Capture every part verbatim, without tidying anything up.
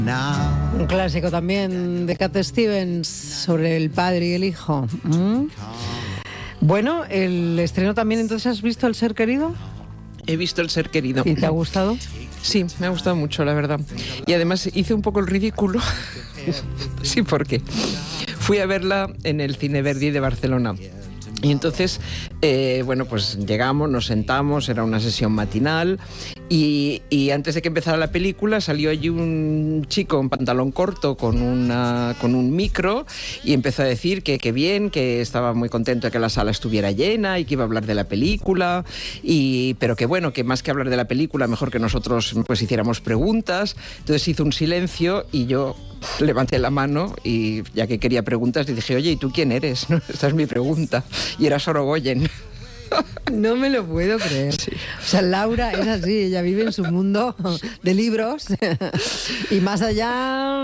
Un clásico también de Cat Stevens sobre el padre y el hijo. ¿Mm? Bueno, el estreno también, entonces, ¿has visto El ser querido? He visto El ser querido. ¿Y te ha gustado? Sí, me ha gustado mucho, la verdad. Y además hice un poco el ridículo. Sí, porque fui a verla en el Cine Verdi de Barcelona. Y entonces, eh, bueno, pues llegamos, nos sentamos, era una sesión matinal y, y antes de que empezara la película salió allí un chico en pantalón corto con, una, con un micro y empezó a decir que, que bien, que estaba muy contento de que la sala estuviera llena y que iba a hablar de la película, y, pero que bueno, que más que hablar de la película, mejor que nosotros pues hiciéramos preguntas. Entonces hizo un silencio y yo levanté la mano y ya que quería preguntas le dije, oye, ¿y tú quién eres? ¿No? Esta es mi pregunta. Y era Sorogoyen. No me lo puedo creer. Sí. O sea, Laura es así, ella vive en su mundo de libros y más allá...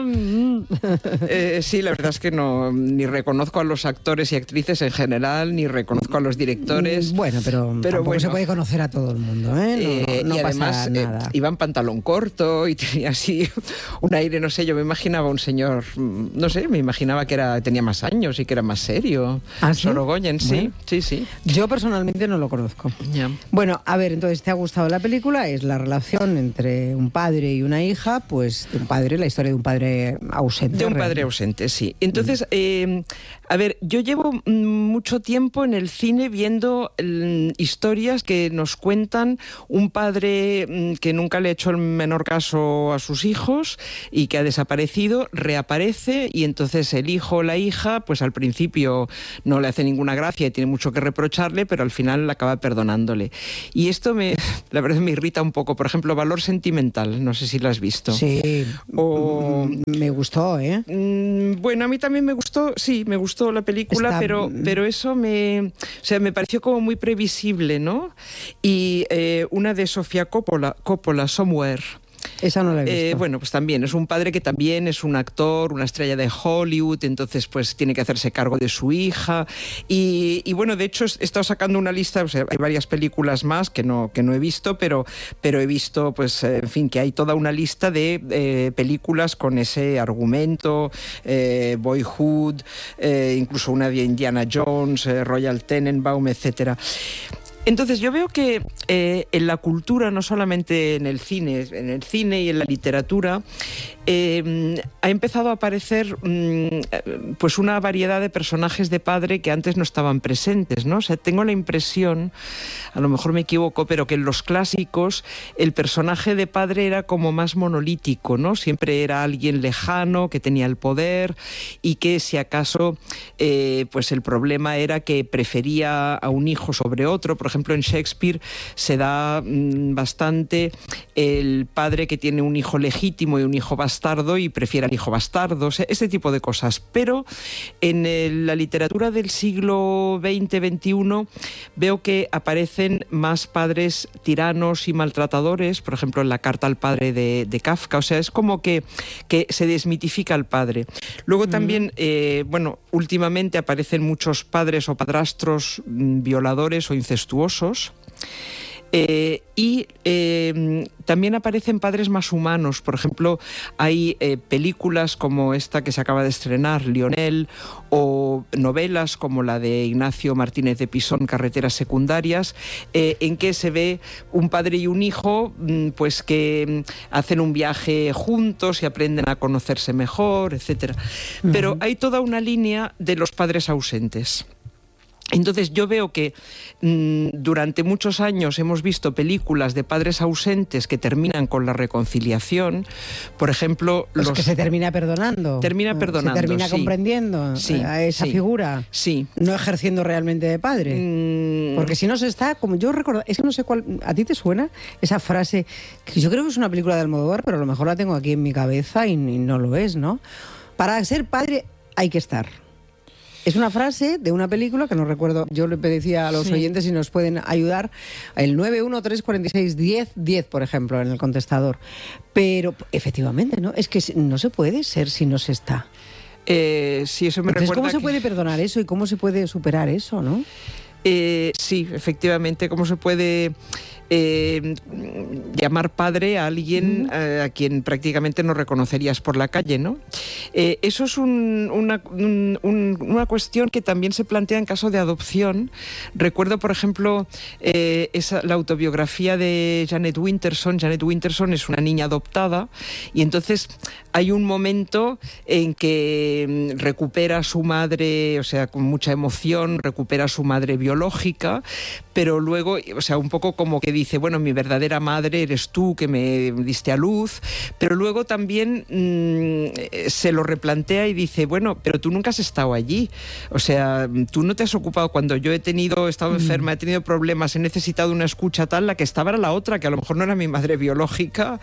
Eh, sí, la verdad es que no, ni reconozco a los actores y actrices en general, ni reconozco a los directores. Bueno, pero, pero tampoco bueno, se puede conocer a todo el mundo, ¿eh? No, eh, no y pasa además nada. Eh, iba en pantalón corto y tenía así un aire, no sé, yo me imaginaba un señor, no sé, me imaginaba que era tenía más años y que era más serio. ¿Ah, sí? Sorogoyen, sí, bueno. sí, sí. Yo personalmente no lo conozco. Yeah. Bueno, a ver, entonces, ¿te ha gustado la película? Es la relación entre un padre y una hija, pues de un padre, la historia de un padre ausente. De un padre realmente. ausente, sí. Entonces, mm. eh, a ver, yo llevo mucho tiempo en el cine viendo eh, historias que nos cuentan un padre mm, que nunca le ha hecho el menor caso a sus hijos y que ha desaparecido, reaparece y entonces el hijo o la hija, pues al principio no le hace ninguna gracia y tiene mucho que reprocharle, pero al final la acaba perdonándole. Y esto me, la verdad me irrita un poco. Por ejemplo, Valor sentimental, no sé si lo has visto. Sí, o... me gustó, ¿eh? Bueno, a mí también me gustó, sí, me gustó la película, Está... pero, pero eso me, o sea, me pareció como muy previsible, ¿no? Y eh, una de Sofía Coppola, Coppola, Somewhere. Esa no la he visto. Eh, bueno, pues también es un padre que también es un actor, una estrella de Hollywood, entonces pues tiene que hacerse cargo de su hija y, y bueno, de hecho he estado sacando una lista, o sea, hay varias películas más que no, que no he visto, pero, pero he visto, pues, en fin, que hay toda una lista de eh, películas con ese argumento, eh, Boyhood, eh, incluso una de Indiana Jones, eh, Royal Tenenbaum, etcétera. Entonces yo veo que eh, en la cultura, no solamente en el cine, en el cine y en la literatura, eh, ha empezado a aparecer mm, pues una variedad de personajes de padre que antes no estaban presentes, ¿no? O sea, tengo la impresión, a lo mejor me equivoco, pero que en los clásicos el personaje de padre era como más monolítico, ¿no? Siempre era alguien lejano, que tenía el poder y que si acaso eh, pues el problema era que prefería a un hijo sobre otro. Por ejemplo, en Shakespeare se da mmm, bastante el padre que tiene un hijo legítimo y un hijo bastardo y prefiere al hijo bastardo, o sea, este tipo de cosas. Pero en el, la literatura del siglo veinte veintiuno veo que aparecen más padres tiranos y maltratadores, por ejemplo, en La carta al padre de, de Kafka. O sea, es como que, que se desmitifica al padre. Luego también, eh, bueno, últimamente aparecen muchos padres o padrastros mmm, violadores o incestuosos. Eh, y eh, también aparecen padres más humanos. Por ejemplo, hay eh, películas como esta que se acaba de estrenar, Lionel, o novelas como la de Ignacio Martínez de Pisón, Carreteras secundarias, eh, en que se ve un padre y un hijo pues que hacen un viaje juntos y aprenden a conocerse mejor, etcétera. Uh-huh. Pero hay toda una línea de los padres ausentes. Entonces yo veo que mmm, durante muchos años hemos visto películas de padres ausentes que terminan con la reconciliación. Por ejemplo, pues los que se termina perdonando. Termina perdonando. Se termina sí. comprendiendo sí, a esa sí, figura. Sí. No ejerciendo realmente de padre. Mm. Porque si no se está, como yo recuerdo, es que no sé cuál, ¿a ti te suena esa frase? Que yo creo que es una película de Almodóvar, pero a lo mejor la tengo aquí en mi cabeza y, y no lo es, ¿no? Para ser padre hay que estar. Es una frase de una película que no recuerdo, yo le decía a los sí. oyentes si nos pueden ayudar, el nueve uno tres cuatro seis diez diez, por ejemplo, en el contestador. Pero efectivamente, ¿no? Es que no se puede ser si no se está. Eh, sí, eso me Entonces, recuerda ¿cómo se que... puede perdonar eso y cómo se puede superar eso, no? Eh, sí, efectivamente, cómo se puede... eh, llamar padre a alguien uh-huh. eh, a quien prácticamente no reconocerías por la calle, ¿no? Eh, eso es un, una, un, un, una cuestión que también se plantea en caso de adopción. Recuerdo, por ejemplo, eh, esa, la autobiografía de Janet Winterson. Janet Winterson es una niña adoptada y entonces hay un momento en que recupera a su madre, o sea, con mucha emoción, recupera a su madre biológica, pero luego, o sea, un poco como que dice, bueno, mi verdadera madre eres tú que me diste a luz, pero luego también mmm, se lo replantea y dice, bueno, pero tú nunca has estado allí, o sea, tú no te has ocupado cuando yo he tenido, he estado enferma, he tenido problemas, he necesitado una escucha tal, la que estaba era la otra, que a lo mejor no era mi madre biológica,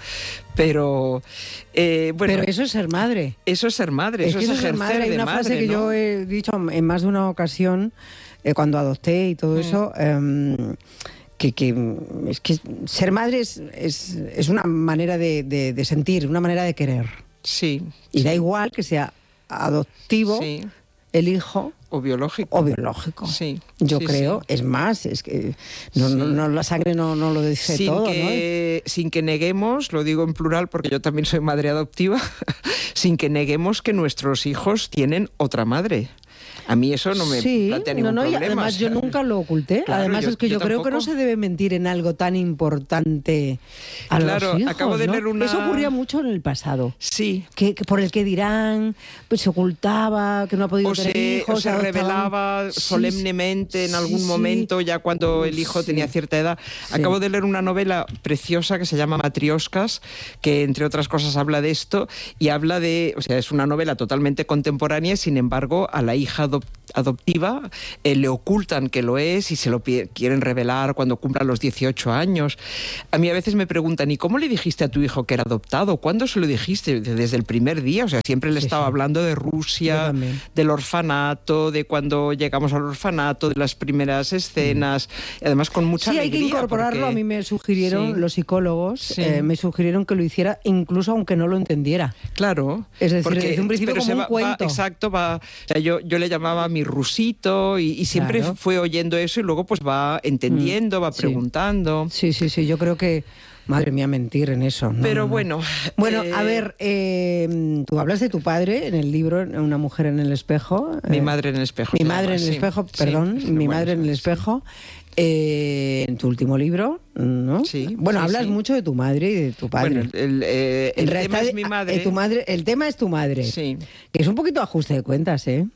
pero eh, bueno. Pero eso es ser madre. Eso es ser madre, es eso es, es ejercer madre. Hay de una madre, frase que ¿no? yo he dicho en más de una ocasión, eh, cuando adopté y todo mm. eso, eh, que, que es que ser madre es, es, es una manera de, de, de sentir, una manera de querer. Sí. Y sí. da igual que sea adoptivo, sí. el hijo... O biológico. O biológico. Sí. Yo sí, creo, sí. es más, es que no, sí. no, no, la sangre no, no lo dice sin todo, que, ¿no? Sin que neguemos, lo digo en plural porque yo también soy madre adoptiva, sin que neguemos que nuestros hijos tienen otra madre. A mí eso no me sí, plantea ningún no, no, problema. Y además yo nunca lo oculté. Claro, además yo, es que yo, yo creo que no se debe mentir en algo tan importante a claro, los hijos, acabo de ¿no? leer una... Eso ocurría mucho en el pasado. Sí. Que, que por el que dirán, pues se ocultaba, que no ha podido o tener se, hijos. O se revelaba sí, solemnemente en algún sí, momento, ya cuando el hijo sí. tenía cierta edad. Sí. Acabo de leer una novela preciosa que se llama Matrioscas, que entre otras cosas habla de esto, y habla de, o sea, es una novela totalmente contemporánea, sin embargo, a la hija adoptiva adoptiva, eh, le ocultan que lo es y se lo quieren revelar cuando cumpla los dieciocho años. A mí a veces me preguntan, ¿y cómo le dijiste a tu hijo que era adoptado? ¿Cuándo se lo dijiste? Desde el primer día, o sea, siempre le sí, estaba sí. hablando de Rusia, del orfanato, de cuando llegamos al orfanato, de las primeras escenas, mm. además con mucha sí, alegría. Sí, hay que incorporarlo, porque... a mí me sugirieron, sí. los psicólogos, sí. eh, me sugirieron que lo hiciera incluso aunque no lo entendiera. Claro. Es decir, porque, desde un principio como un va, cuento. Va, exacto, va, o sea, yo, yo le llamaba a mi rusito y, y siempre claro. fue oyendo eso y luego pues va entendiendo, va preguntando. Sí, sí, sí, yo creo que, madre mía, mentir en eso. No, Pero no, no. bueno... Bueno, eh... a ver, eh, tú hablas de tu padre en el libro Una mujer en el espejo. Mi eh, madre en el espejo. Mi madre llama, en el sí. espejo, perdón, sí, mi bueno, madre en el espejo. Eh, en tu último libro, ¿no? Sí. Bueno, sí, hablas sí. mucho de tu madre y de tu padre. Bueno, el, eh, el, el tema es mi madre. Eh, tu madre. El tema es tu madre. Sí. Que es un poquito ajuste de cuentas, ¿eh?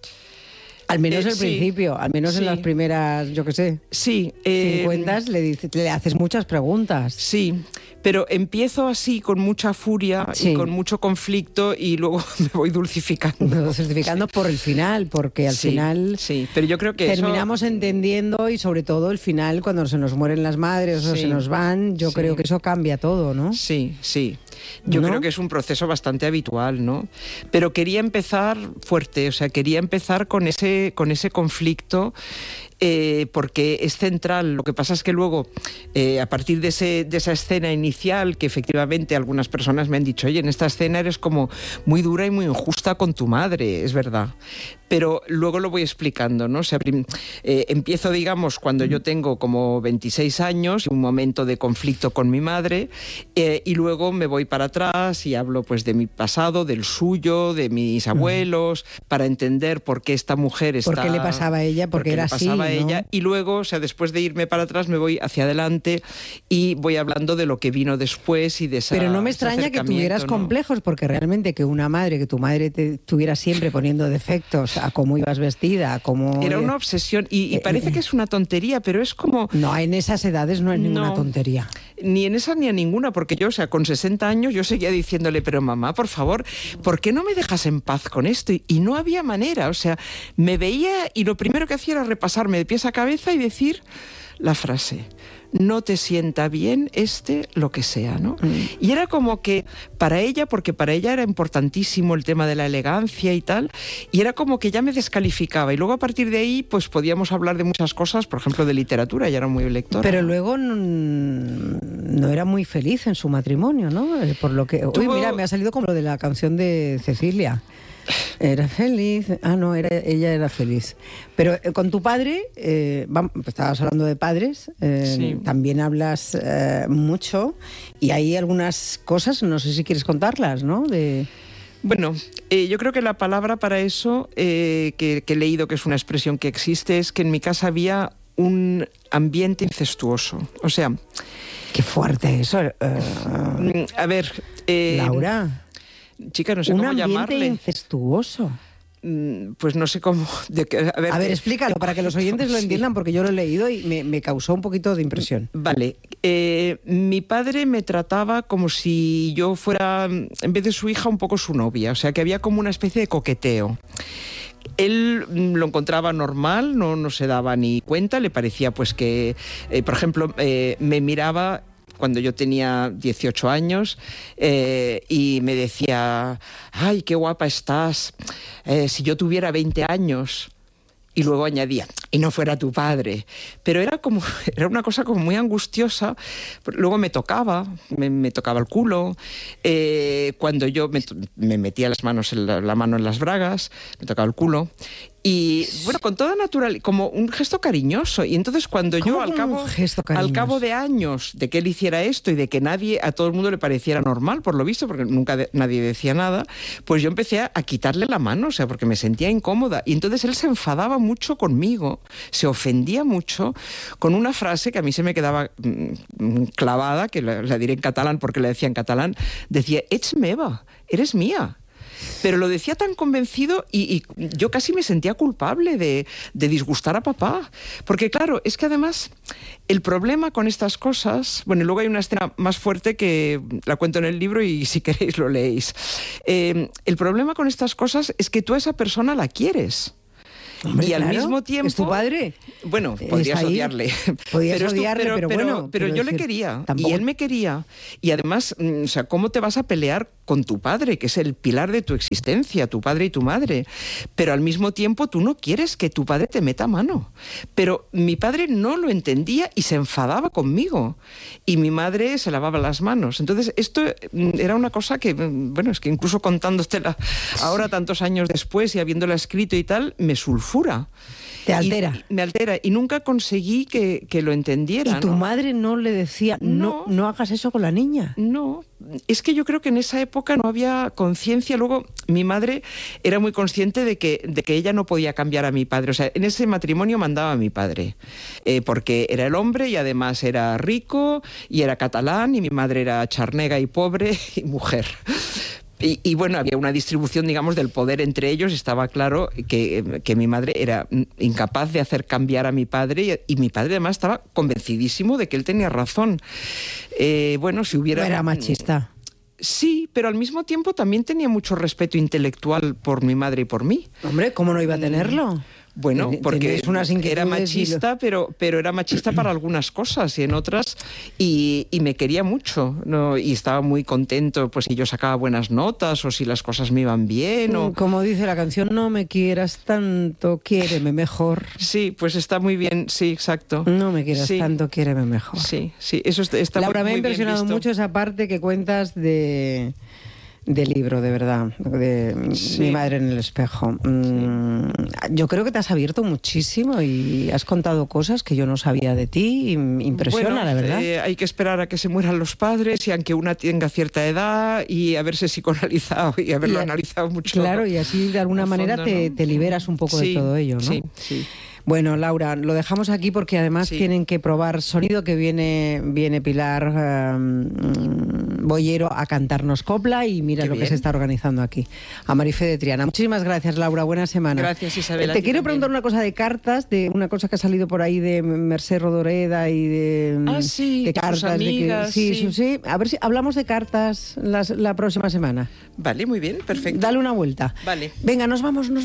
Al menos eh, al sí. principio, al menos sí. en las primeras, yo qué sé, sí, eh, cincuenta, le, dices, le haces muchas preguntas. Sí, pero empiezo así con mucha furia sí. y con mucho conflicto y luego me voy dulcificando. Dulcificando sí. por el final, porque al sí, final sí, pero yo creo que terminamos eso... entendiendo y sobre todo el final, cuando se nos mueren las madres sí. o se nos van, yo sí. creo que eso cambia todo, ¿no? Sí, sí. Yo ¿no? creo que es un proceso bastante habitual, ¿no? Pero quería empezar fuerte, o sea, quería empezar con ese, con ese conflicto eh, porque es central. Lo que pasa es que luego, eh, a partir de, ese, de esa escena inicial, que efectivamente algunas personas me han dicho, oye, en esta escena eres como muy dura y muy injusta con tu madre, es verdad. Pero luego lo voy explicando, ¿no? O sea, eh, empiezo, digamos, cuando yo tengo como veintiséis años, un momento de conflicto con mi madre, eh, y luego me voy para atrás y hablo pues de mi pasado, del suyo, de mis abuelos, uh-huh. para entender por qué esta mujer está... ¿Por qué le pasaba a ella? Porque era así, pasaba a ¿no? ella. Y luego, o sea, después de irme para atrás, me voy hacia adelante y voy hablando de lo que vino después y de esa... Pero no me extraña que tuvieras ¿no? complejos, porque realmente que una madre, que tu madre te estuviera siempre poniendo defectos a cómo ibas vestida, a cómo... Era una obsesión y, y parece que es una tontería, pero es como... No, en esas edades no es ninguna no, tontería. Ni en esa ni a ninguna, porque yo, o sea, con sesenta años yo seguía diciéndole, pero mamá, por favor, ¿por qué no me dejas en paz con esto? Y, y no había manera, o sea, me veía y lo primero que hacía era repasarme de pies a cabeza y decir la frase... no te sienta bien este lo que sea, ¿no? Mm. Y era como que para ella, porque para ella era importantísimo el tema de la elegancia y tal, y era como que ya me descalificaba. Y luego a partir de ahí, pues podíamos hablar de muchas cosas, por ejemplo, de literatura, ya era muy lectora. Pero luego no, no era muy feliz en su matrimonio, ¿no? Por lo que... ¿Tuvo... Uy, mira, me ha salido como lo de la canción de Cecilia. Era feliz. Ah, no, era, ella era feliz. Pero eh, con tu padre, eh, vamos, estabas hablando de padres, eh, Sí. también hablas eh, mucho y hay algunas cosas, no sé si quieres contarlas, ¿no? De... Bueno, eh, yo creo que la palabra para eso, eh, que, que he leído que es una expresión que existe, es que en mi casa había un ambiente incestuoso. O sea... Qué fuerte eso. eh, mm, a ver... eh, Laura, Chica, no sé un cómo ambiente llamarle. incestuoso. Mm, Pues no sé cómo... de que- a ver, A ver, eh, explícalo para que los oyentes lo sí. entiendan, porque yo lo he leído y me, me causó un poquito de impresión. Vale, eh, mi padre me trataba como si yo fuera, en vez de su hija, un poco su novia, o sea que había como una especie de coqueteo. Él mm, lo encontraba normal, no, no se daba ni cuenta, le parecía pues que, eh, por ejemplo, eh, me miraba cuando yo tenía dieciocho años eh, y me decía, ay, qué guapa estás, eh, si yo tuviera veinte años... Y luego añadía, y no fuera tu padre. Pero era como, era una cosa como muy angustiosa. Luego me tocaba, me, me tocaba el culo. Eh, cuando yo me, me metía las manos en la, la mano en las bragas, me tocaba el culo. Y bueno, con toda natural, como un gesto cariñoso. Y entonces cuando yo ¿Cómo al un cabo, gesto al cariñoso? cabo de años de que él hiciera esto y de que nadie, a todo el mundo le pareciera normal, por lo visto, porque nunca de, nadie decía nada, pues yo empecé a, a quitarle la mano, o sea, porque me sentía incómoda. Y entonces él se enfadaba mucho conmigo, se ofendía mucho con una frase que a mí se me quedaba mm, clavada, que la, la diré en catalán porque la decía en catalán, decía, ets meva, eres mía. Pero lo decía tan convencido y, y yo casi me sentía culpable de, de disgustar a papá. Porque claro, es que además el problema con estas cosas... Bueno, y luego hay una escena más fuerte que la cuento en el libro y si queréis lo leéis. Eh, el problema con estas cosas es que tú a esa persona la quieres. Hombre, y al claro, mismo tiempo... ¿es tu padre? Bueno, ¿Está podrías ahí? odiarle. Podías pero, es tu- odiarle, pero bueno, pero quiero yo le decir, quería. tampoco- Y él me quería. Y además, mm, o sea, ¿cómo te vas a pelear con tu padre, que es el pilar de tu existencia, tu padre y tu madre? Pero al mismo tiempo tú no quieres que tu padre te meta mano. Pero mi padre no lo entendía y se enfadaba conmigo. Y mi madre se lavaba las manos. Entonces, esto mm, era una cosa que, mm, bueno, es que incluso contándotela ahora, tantos años después y habiéndola escrito y tal, me sulfura. Te altera. Y, y me altera. Y nunca conseguí que, que lo entendiera. ¿Y tu ¿no? madre no le decía, no, No. no hagas eso con la niña? No, es que yo creo que en esa época no había conciencia. Luego, mi madre era muy consciente de que, de que ella no podía cambiar a mi padre. O sea, en ese matrimonio mandaba a mi padre, eh, porque era el hombre y además era rico y era catalán y mi madre era charnega y pobre y mujer. Y, y bueno, había una distribución, digamos, del poder entre ellos. Estaba claro que, que mi madre era incapaz de hacer cambiar a mi padre y, y mi padre además estaba convencidísimo de que él tenía razón. Eh, bueno, si hubiera... No era machista. Sí, pero al mismo tiempo también tenía mucho respeto intelectual por mi madre y por mí. Hombre, ¿cómo no iba a tenerlo? Bueno, Ten- porque tenéis unas era inquietudes y lo- machista, pero, pero era machista para algunas cosas y en otras, y, y me quería mucho, ¿no? Y estaba muy contento, pues si yo sacaba buenas notas o si las cosas me iban bien. O... Como dice la canción, no me quieras tanto, quiéreme mejor. Sí, pues está muy bien, sí, exacto. No me quieras Sí. tanto, quiéreme mejor. Sí, sí, eso está, está Laura, muy, me ha muy bien impresionado visto. mucho esa parte que cuentas de del libro, de verdad, de Sí. Mi madre en el espejo. Mm, yo creo que te has abierto muchísimo y has contado cosas que yo no sabía de ti y me impresiona, Bueno, la verdad. eh, hay que esperar a que se mueran los padres y aunque una tenga cierta edad y haberse psicoanalizado y haberlo Y a- analizado mucho. Claro, y así de alguna a manera fondo, te, ¿no? te liberas un poco Sí, de todo ello, ¿no? Sí, sí. Bueno, Laura, lo dejamos aquí porque además Sí. tienen que probar sonido, que viene, viene Pilar eh, Boyero a cantarnos copla y mira Qué lo que bien. se está organizando aquí. A Marifé de Triana. Muchísimas gracias, Laura. Buena semana. Gracias, Isabel, a Te ti quiero también. preguntar una cosa de cartas, de una cosa que ha salido por ahí de Mercé Rodoreda y de, Ah, sí, de tus cartas. de que- amigas, sí, sí. sí, sí. A ver si hablamos de cartas las- la próxima semana. Vale, muy bien, perfecto. Dale una vuelta. Vale. Venga, nos vamos, nos